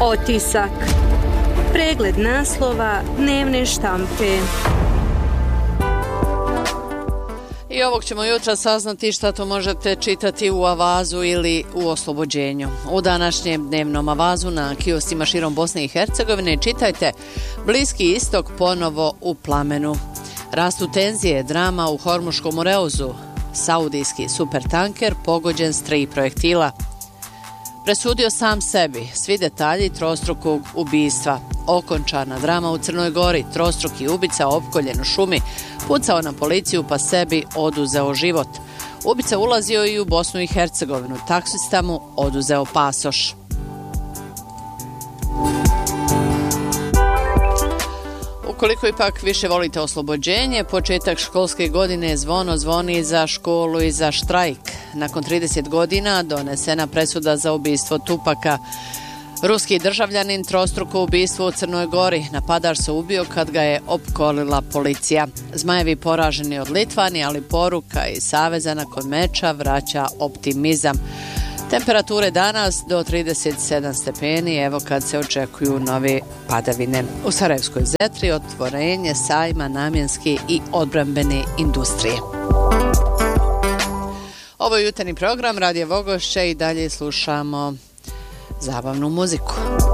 Otisak. Pregled naslova dnevne štampe. I ovog ćemo jutra saznati šta to možete čitati u Avazu ili u Oslobođenju. U današnjem dnevnom Avazu na kioscima širom Bosne i Hercegovine čitajte: Bliski istok ponovo u plamenu. Rastu tenzije, drama u Hormuškom Ureuzu. Saudijski supertanker pogođen s 3 projektila. Presudio sam sebi. Svi detalji trostrukog ubistva. Okončana drama u Crnoj Gori. Trostruki ubica opkoljen u šumi. Pucao na policiju pa sebi oduzeo život. Ubica ulazio i u Bosnu i Hercegovinu. Taksista mu oduzeo pasoš. Ukoliko ipak više volite Oslobođenje, početak školske godine zvono zvoni za školu i za štrajk. Nakon 30 godina donesena presuda za ubistvo Tupaka. Ruski državljanin trostruko ubistvo u Crnoj Gori. Napadač se ubio kad ga je opkolila policija. Zmajevi poraženi od Litvani, ali poruka iz Saveza nakon meča vraća optimizam. Temperature danas do 37 stepeni, evo kad se očekuju nove padavine. U Sarajevskoj Zetri otvorenje sajma namjenske i odbrambene industrije. Ovo je jutarnji program Radio Vogošće i dalje slušamo zabavnu muziku.